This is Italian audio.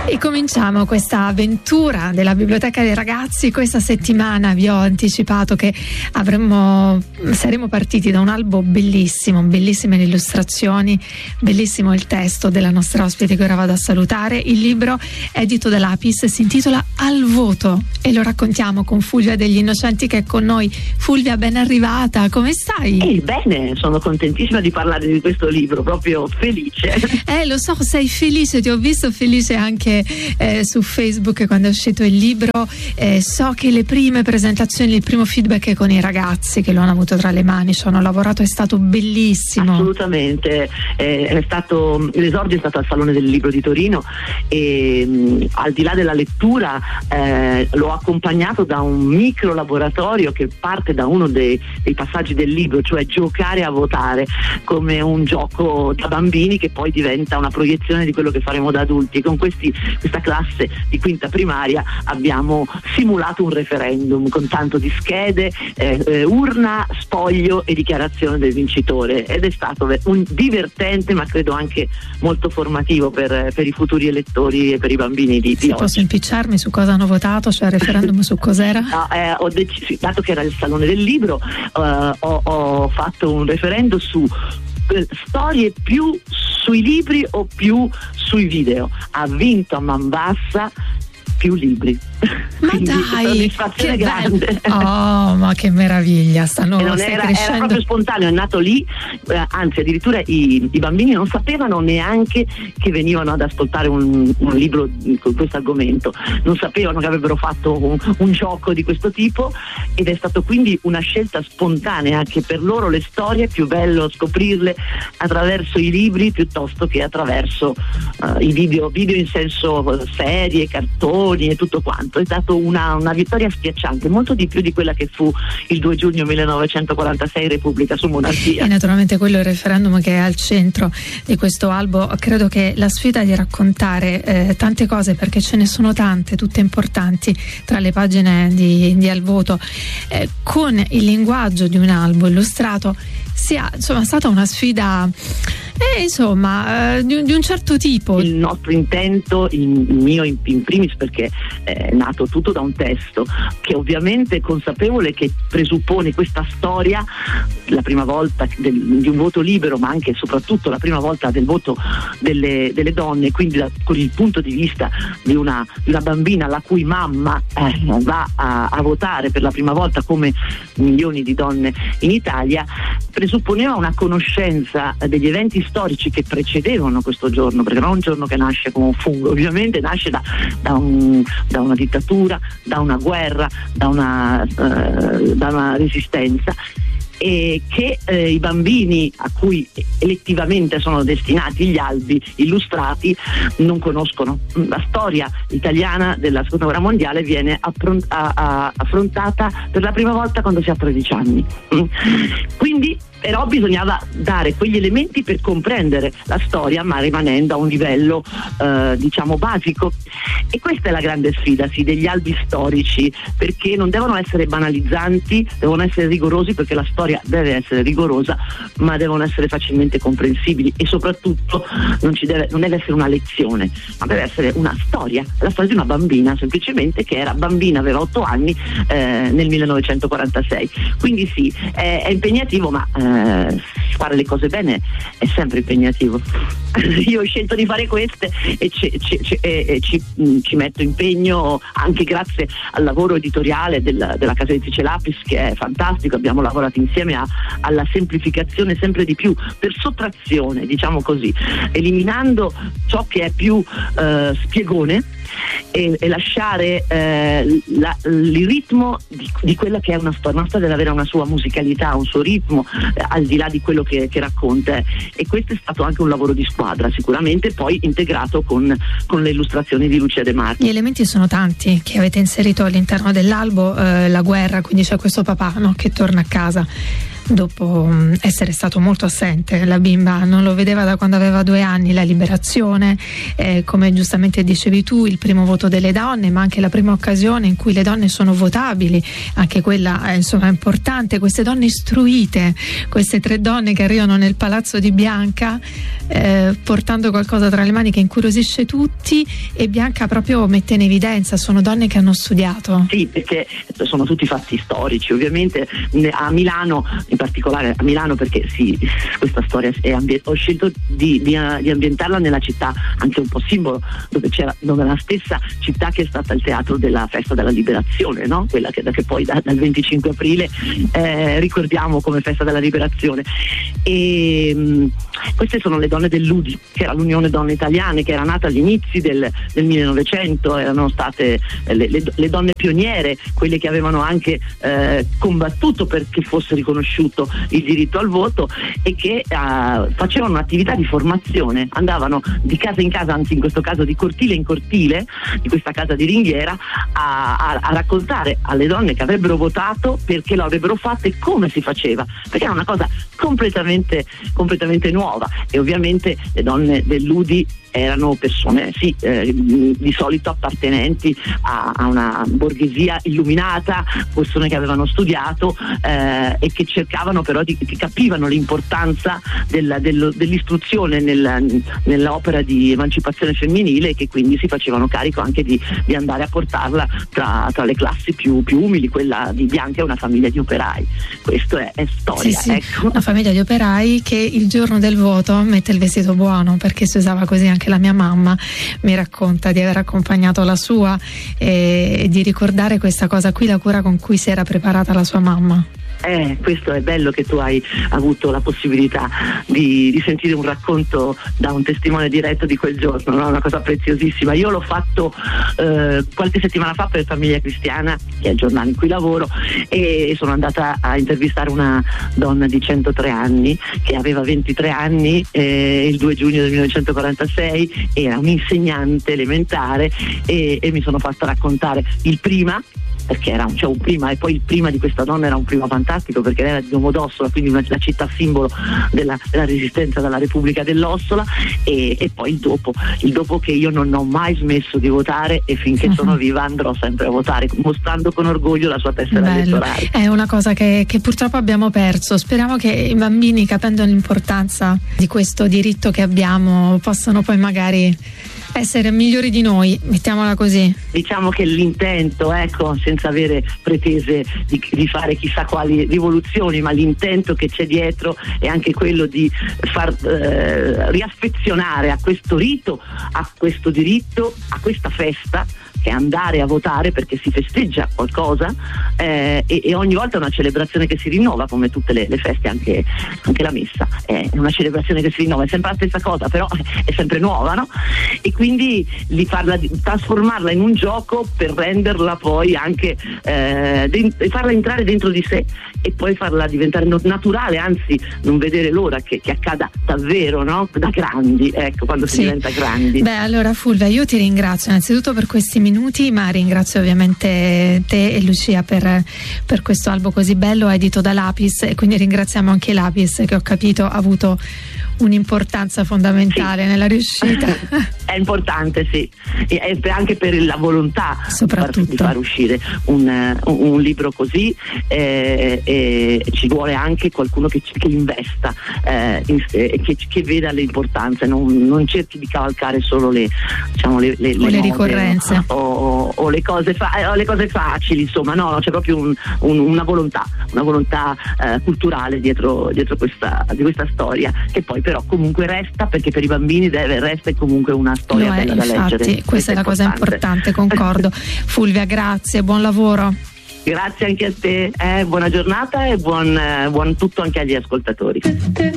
E cominciamo questa avventura della Biblioteca dei Ragazzi. Questa settimana vi ho anticipato che saremo partiti da un albo bellissimo, bellissime le illustrazioni, bellissimo il testo della nostra ospite che ora vado a salutare. Il libro edito da Lapis si intitola Al voto e lo raccontiamo con Fulvia degli Innocenti che è con noi. Fulvia, ben arrivata, come stai? Bene, sono contentissima di parlare di questo libro, proprio felice. Lo so, sei felice, ti ho visto felice anche su Facebook quando è uscito il libro. So che le prime presentazioni, il primo feedback con i ragazzi che lo hanno avuto tra le mani, ci hanno lavorato, è stato bellissimo. Assolutamente, l'esordio è stato al Salone del Libro di Torino e al di là della lettura l'ho accompagnato da un micro laboratorio che parte da uno dei passaggi del libro, cioè giocare a votare, come un gioco da bambini che poi diventa una proiezione di quello che faremo da adulti. Con questa classe di quinta primaria abbiamo simulato un referendum con tanto di schede, urna, spoglio e dichiarazione del vincitore, ed è stato un divertente ma credo anche molto formativo per i futuri elettori e per i bambini di oggi. Posso impicciarmi su cosa hanno votato, cioè il referendum su cos'era? Ho deciso, dato che era il Salone del Libro, ho fatto un referendum su storie più sui libri o più sui video. Ha vinto a man bassa più libri. Ma quindi dai, che grande. Oh, ma che meraviglia, era proprio spontaneo, è nato lì, anzi addirittura i bambini non sapevano neanche che venivano ad ascoltare un libro con questo argomento, non sapevano che avrebbero fatto un gioco di questo tipo, ed è stato quindi una scelta spontanea, che per loro le storie è più bello scoprirle attraverso i libri piuttosto che attraverso i video in senso serie, cartoni e tutto quanto. È stato una vittoria schiacciante, molto di più di quella che fu il 2 giugno 1946 Repubblica su monarchia. E naturalmente quello è il referendum che è al centro di questo albo. Credo che la sfida di raccontare tante cose, perché ce ne sono tante, tutte importanti, tra le pagine di Al voto, con il linguaggio di un albo illustrato, sia stata una sfida di un certo tipo. Il nostro intento, il mio in primis, perché è nato tutto da un testo che ovviamente consapevole che presuppone questa storia, la prima volta di un voto libero, ma anche e soprattutto la prima volta del voto delle donne, quindi con il punto di vista di una bambina la cui mamma va a votare per la prima volta, come milioni di donne in Italia, presupponeva una conoscenza degli eventi storici che precedevano questo giorno, perché non è un giorno che nasce come un fungo, ovviamente nasce da una dittatura, da una guerra, da una resistenza, e che i bambini a cui elettivamente sono destinati gli albi illustrati non conoscono. La storia italiana della seconda guerra mondiale viene affrontata per la prima volta quando si ha 13 anni. Quindi però bisognava dare quegli elementi per comprendere la storia, ma rimanendo a un livello basico, e questa è la grande sfida degli albi storici, perché non devono essere banalizzanti, devono essere rigorosi, perché la storia deve essere rigorosa, ma devono essere facilmente comprensibili, e soprattutto non deve essere una lezione, ma deve essere una storia, la storia di una bambina semplicemente, che era bambina, aveva 8 anni nel 1946. Quindi sì, è impegnativo, ma fare le cose bene è sempre impegnativo. Io ho scelto di fare queste e ci metto impegno, anche grazie al lavoro editoriale della casa editrice Lapis, che è fantastico. Abbiamo lavorato insieme alla semplificazione sempre di più, per sottrazione, diciamo così, eliminando ciò che è più spiegone e lasciare il ritmo di quella che è una storia deve avere una sua musicalità, un suo ritmo, al di là di quello che racconta, e questo è stato anche un lavoro di squadra, sicuramente poi integrato con le illustrazioni di Lucia De Marchi. Gli elementi sono tanti che avete inserito all'interno dell'albo, la guerra, quindi c'è questo papà, no, che torna a casa, dopo essere stato molto assente. La bimba non lo vedeva da quando aveva 2 anni. La liberazione, come giustamente dicevi tu, il primo voto delle donne, ma anche la prima occasione in cui le donne sono votabili, anche quella è importante. Queste donne istruite, queste 3 donne che arrivano nel palazzo di Bianca portando qualcosa tra le mani che incuriosisce tutti, e Bianca proprio mette in evidenza, sono donne che hanno studiato. Sì, perché sono tutti fatti storici, ovviamente a Milano, in particolare a Milano, perché sì, questa storia ho scelto di ambientarla nella città anche un po' simbolo, dove la stessa città che è stata il teatro della festa della liberazione, no? Quella che poi dal 25 aprile ricordiamo come festa della liberazione. E queste sono le donne dell'UDI, che era l'Unione Donne Italiane, che era nata agli inizi del 1900, erano state le donne pioniere, quelle che avevano anche combattuto perché fosse riconosciuto il diritto al voto, e che facevano un'attività di formazione, andavano di casa in casa, anzi in questo caso di cortile in cortile di questa casa di ringhiera, a raccontare alle donne che avrebbero votato perché lo avrebbero fatto e come si faceva, perché era una cosa completamente nuova. E ovviamente le donne dell'UDI erano persone di solito appartenenti a una borghesia illuminata, persone che avevano studiato e che cercavano però che capivano l'importanza dell'istruzione nell'opera di emancipazione femminile, e che quindi si facevano carico anche di andare a portarla tra le classi più umili. Quella di Bianca è una famiglia di operai, questo è storia. Sì, ecco. Una famiglia di operai che il giorno del voto mette il vestito buono, perché si usava così. Anche la mia mamma mi racconta di aver accompagnato la sua e di ricordare questa cosa qui, la cura con cui si era preparata la sua mamma. Questo è bello, che tu hai avuto la possibilità di sentire un racconto da un testimone diretto di quel giorno, no? Una cosa preziosissima. Io l'ho fatto qualche settimana fa per Famiglia Cristiana, che è il giornale in cui lavoro, e sono andata a intervistare una donna di 103 anni che aveva 23 anni il 2 giugno del 1946, era un'insegnante elementare, e mi sono fatta raccontare il prima, perché era un prima, e poi il prima di questa donna era un prima fantastico, perché era di Domodossola, quindi la città simbolo della resistenza dalla Repubblica dell'Ossola, e poi il dopo che io non ho mai smesso di votare, e finché sono viva andrò sempre a votare, mostrando con orgoglio la sua tessera elettorale. È una cosa che purtroppo abbiamo perso. Speriamo che i bambini, capendo l'importanza di questo diritto che abbiamo, possano poi magari essere migliori di noi, mettiamola così. Diciamo che l'intento, senza avere pretese di fare chissà quali rivoluzioni, ma l'intento che c'è dietro è anche quello di far riaffezionare a questo rito, a questo diritto, a questa festa, che è andare a votare, perché si festeggia qualcosa, e ogni volta è una celebrazione che si rinnova, come tutte le feste, anche la messa è una celebrazione che si rinnova, è sempre la stessa cosa, però è sempre nuova, no? E quindi trasformarla in un gioco per renderla poi anche farla entrare dentro di sé, e poi farla diventare naturale, anzi non vedere l'ora che accada davvero, no? Da grandi, quando si diventa grandi. Beh, allora Fulvia, io ti ringrazio innanzitutto per questi minuti, ma ringrazio ovviamente te e Lucia per questo albo così bello edito da Lapis, e quindi ringraziamo anche Lapis, che ho capito ha avuto un'importanza fondamentale nella riuscita. È importante, sì, e anche per la volontà soprattutto di far uscire un libro così, e ci vuole anche qualcuno che investa, che veda l'importanza, non cerchi di cavalcare solo le ricorrenze o le cose facili, insomma, no, c'è proprio una volontà culturale dietro di questa storia, che poi però comunque resta, perché per i bambini resta comunque una storia bella da leggere. Infatti, questa è la cosa importante, concordo. Fulvia, grazie, buon lavoro. Grazie anche a te, buona giornata e buon tutto anche agli ascoltatori.